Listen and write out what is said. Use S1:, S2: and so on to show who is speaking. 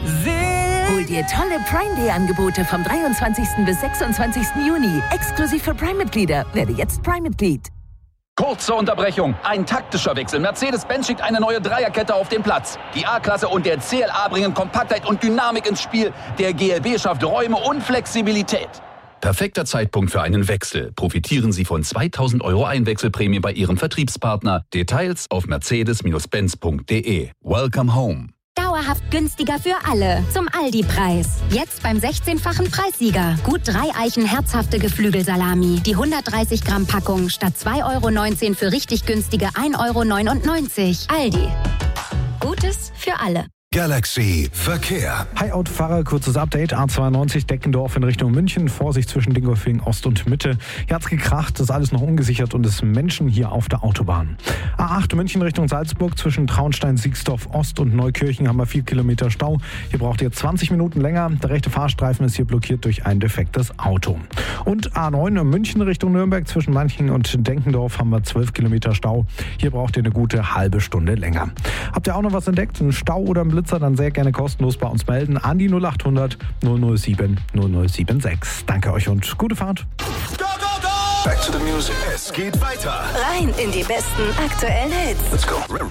S1: Hol dir tolle Prime Day Angebote vom 23. bis 26. Juni. Exklusiv für Prime-Mitglieder. Werde jetzt Prime-Mitglied.
S2: Kurze Unterbrechung. Ein taktischer Wechsel. Mercedes-Benz schickt eine neue Dreierkette auf den Platz. Die A-Klasse und der CLA bringen Kompaktheit und Dynamik ins Spiel. Der GLB schafft Räume und Flexibilität. Perfekter Zeitpunkt für einen Wechsel. Profitieren Sie von 2.000 € Einwechselprämie bei Ihrem Vertriebspartner. Details auf mercedes-benz.de. Welcome home.
S3: Dauerhaft günstiger für alle. Zum Aldi-Preis. Jetzt beim 16-fachen Preissieger. Gut 3 Eichen herzhafte Geflügelsalami. Die 130 Gramm Packung statt 2,19 € für richtig günstige 1,99 €. Aldi. Gutes für alle.
S4: Galaxy Verkehr.
S5: Hi-Out-Fahrer, kurzes Update. A92 Deckendorf in Richtung München. Vorsicht zwischen Dingolfing Ost und Mitte. Hier hat's gekracht, das ist alles noch ungesichert und es Menschen hier auf der Autobahn. A8 München Richtung Salzburg zwischen Traunstein, Siegsdorf Ost und Neukirchen haben wir 4 Kilometer Stau. Hier braucht ihr 20 Minuten länger. Der rechte Fahrstreifen ist hier blockiert durch ein defektes Auto. Und A9 München Richtung Nürnberg zwischen Manching und Denkendorf haben wir 12 Kilometer Stau. Hier braucht ihr eine gute halbe Stunde länger. Habt ihr auch noch was entdeckt? Einen Stau oder einen Blitzer? Dann sehr gerne kostenlos bei uns melden an die 0800 007 0076. Danke euch und gute Fahrt.
S4: Go, go, go! Back to the music. Es geht weiter.
S1: Rein in die besten aktuellen Hits.
S4: Let's go.